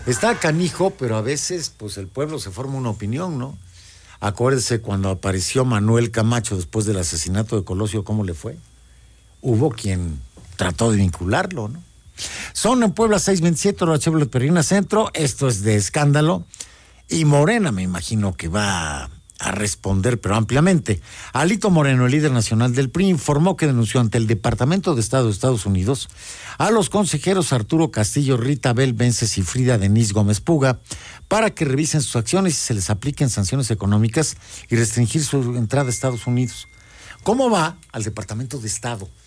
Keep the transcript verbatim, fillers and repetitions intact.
Está canijo, pero a veces, pues el pueblo se forma una opinión, ¿no? Acuérdese cuando apareció Manuel Camacho después del asesinato de Colosio, ¿cómo le fue? Hubo quien trató de vincularlo, ¿no? Son en Puebla seis veintisiete, hora Chevrolet Perrina Centro. Esto es de escándalo. Y Morena, me imagino que va a responder, pero ampliamente. Alito Moreno, el líder nacional del P R I, informó que denunció ante el Departamento de Estado de Estados Unidos a los consejeros Arturo Castillo, Rita Abel Vences y Frida Denise Gómez Puga para que revisen sus acciones y se les apliquen sanciones económicas y restringir su entrada a Estados Unidos. ¿Cómo va al Departamento de Estado?